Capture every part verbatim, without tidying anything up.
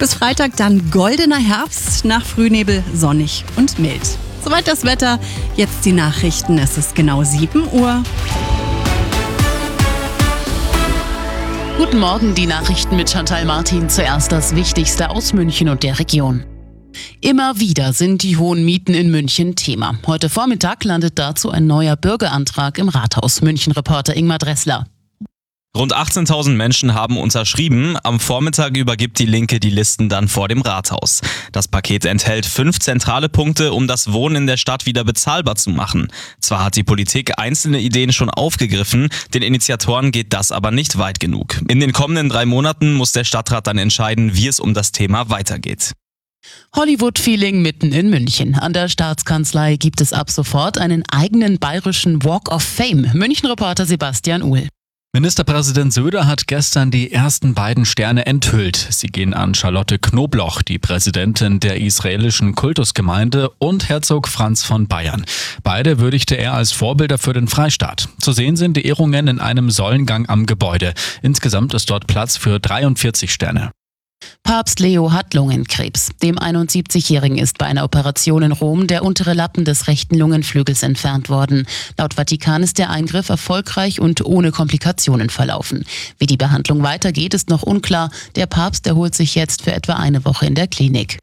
Bis Freitag dann goldener Herbst, nach Frühnebel sonnig und mild. Soweit das Wetter, jetzt die Nachrichten, es ist genau sieben Uhr. Guten Morgen, die Nachrichten mit Chantal Martin. Zuerst das Wichtigste aus München und der Region. Immer wieder sind die hohen Mieten in München Thema. Heute Vormittag landet dazu ein neuer Bürgerantrag im Rathaus. München-Reporter Ingmar Dressler. Rund achtzehntausend Menschen haben unterschrieben. Am Vormittag übergibt die Linke die Listen dann vor dem Rathaus. Das Paket enthält fünf zentrale Punkte, um das Wohnen in der Stadt wieder bezahlbar zu machen. Zwar hat die Politik einzelne Ideen schon aufgegriffen, den Initiatoren geht das aber nicht weit genug. In den kommenden drei Monaten muss der Stadtrat dann entscheiden, wie es um das Thema weitergeht. Hollywood-Feeling mitten in München. An der Staatskanzlei gibt es ab sofort einen eigenen bayerischen Walk of Fame. München-Reporter Sebastian Uhl. Ministerpräsident Söder hat gestern die ersten beiden Sterne enthüllt. Sie gehen an Charlotte Knobloch, die Präsidentin der israelischen Kultusgemeinde, und Herzog Franz von Bayern. Beide würdigte er als Vorbilder für den Freistaat. Zu sehen sind die Ehrungen in einem Säulengang am Gebäude. Insgesamt ist dort Platz für dreiundvierzig Sterne. Papst Leo hat Lungenkrebs. Dem einundsiebzigjährigen ist bei einer Operation in Rom der untere Lappen des rechten Lungenflügels entfernt worden. Laut Vatikan ist der Eingriff erfolgreich und ohne Komplikationen verlaufen. Wie die Behandlung weitergeht, ist noch unklar. Der Papst erholt sich jetzt für etwa eine Woche in der Klinik.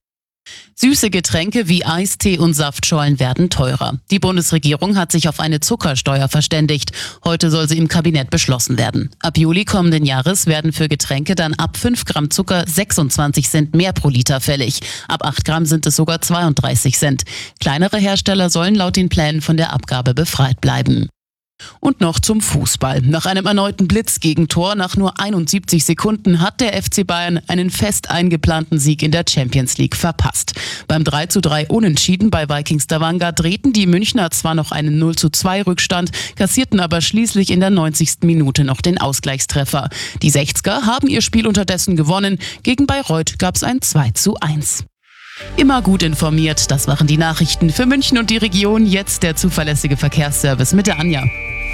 Süße Getränke wie Eistee und Saftschorlen werden teurer. Die Bundesregierung hat sich auf eine Zuckersteuer verständigt. Heute soll sie im Kabinett beschlossen werden. Ab Juli kommenden Jahres werden für Getränke dann ab fünf Gramm Zucker sechsundzwanzig Cent mehr pro Liter fällig. Ab acht Gramm sind es sogar zweiunddreißig Cent. Kleinere Hersteller sollen laut den Plänen von der Abgabe befreit bleiben. Und noch zum Fußball. Nach einem erneuten Blitzgegentor nach nur einundsiebzig Sekunden hat der F C Bayern einen fest eingeplanten Sieg in der Champions League verpasst. Beim drei zu drei Unentschieden bei Vikings Stavanger drehten die Münchner zwar noch einen null zu zwei Rückstand, kassierten aber schließlich in der neunzigsten Minute noch den Ausgleichstreffer. Die Sechzger haben ihr Spiel unterdessen gewonnen. Gegen Bayreuth gab es ein zwei zu eins. Immer gut informiert, das waren die Nachrichten für München und die Region. Jetzt der zuverlässige Verkehrsservice mit der Anja.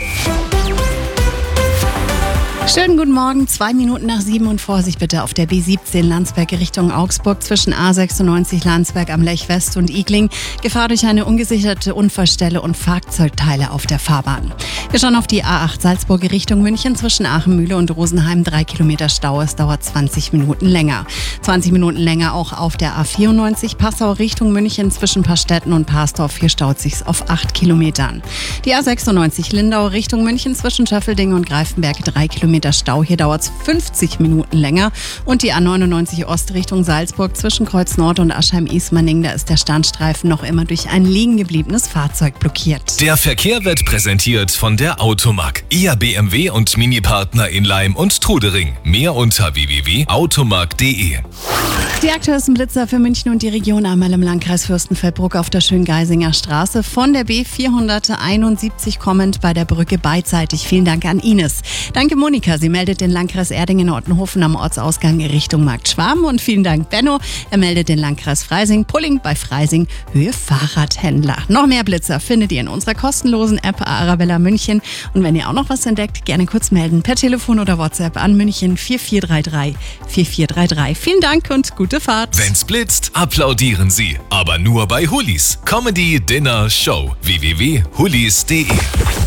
Schönen guten Morgen, zwei Minuten nach sieben und Vorsicht bitte auf der B siebzehn Landsberg Richtung Augsburg zwischen A sechsundneunzig Landsberg am Lech West und Igling. Gefahr durch eine ungesicherte Unfallstelle und Fahrzeugteile auf der Fahrbahn. Wir schauen auf die A acht Salzburg Richtung München zwischen Aachenmühle und Rosenheim. Drei Kilometer Stau, es dauert zwanzig Minuten länger. zwanzig Minuten länger auch auf der A vierundneunzig Passau Richtung München zwischen Pastetten und Parsdorf. Hier staut sich's auf acht Kilometern. Die A sechsundneunzig Lindau Richtung München zwischen Schöffelding und Greifenberg. Drei Kilometer Stau, hier dauert es fünfzig Minuten länger. Und die A neunundneunzig Ost Richtung Salzburg zwischen Kreuz Nord und Aschheim-Ismaning, da ist der Standstreifen noch immer durch ein liegen gebliebenes Fahrzeug blockiert. Der Verkehr wird präsentiert von der Automark. Ihr B M W und Mini-Partner in Laim und Trudering. Mehr unter w w w punkt automark punkt d e. Die aktuellsten Blitzer für München und die Region einmal im Landkreis Fürstenfeldbruck auf der Schöngeisinger Straße. Von der B vierhunderteinundsiebzig kommend bei der Brücke beidseitig. Vielen Dank an Ines. Danke Monika, sie meldet den Landkreis Erdingen-Ortenhofen am Ortsausgang Richtung Markt Schwaben. Und vielen Dank Benno, er meldet den Landkreis Freising, Pulling bei Freising, Höhe Fahrradhändler. Noch mehr Blitzer findet ihr in unserer kostenlosen App Arabella München. Und wenn ihr auch noch was entdeckt, gerne kurz melden per Telefon oder WhatsApp an München vier vier drei drei vier vier drei drei. Vielen Dank und gute Fahrt. Wenn's blitzt, applaudieren Sie. Aber nur bei Hullis. Comedy, Dinner, Show. w w w punkt hullis punkt d e.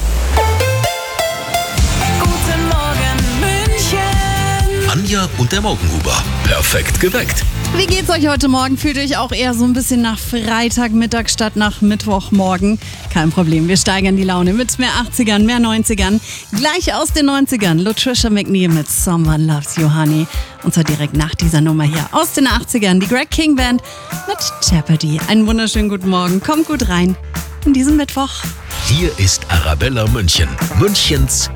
Guten Morgen, München. Anja und der Morgenhuber. Perfekt geweckt. Wie geht's euch heute Morgen? Fühlt ihr euch auch eher so ein bisschen nach Freitagmittag statt nach Mittwochmorgen? Kein Problem, wir steigern die Laune mit mehr achtzigern, mehr neunzigern. Gleich aus den neunzigern, Latricia McNeil mit Someone Loves You Honey. Und zwar direkt nach dieser Nummer hier aus den achtzigern, die Greg King Band mit Jeopardy. Einen wunderschönen guten Morgen, kommt gut rein in diesen Mittwoch. Hier ist Arabella München, Münchens